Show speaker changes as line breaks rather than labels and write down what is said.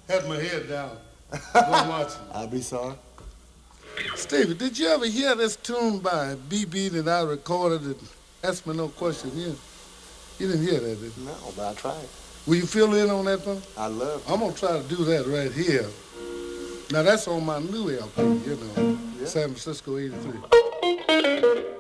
Had my head down. Don't watch it.
I'll be sorry.
Stevie, did you ever hear this tune by BB that I recorded and asked me no question? You didn't hear that, did you?
No, but I tried.
Will you fill in on that one?
I love it.
I'm going to try to do that right here. Now, that's on my new LP,
Yeah.
San Francisco 83.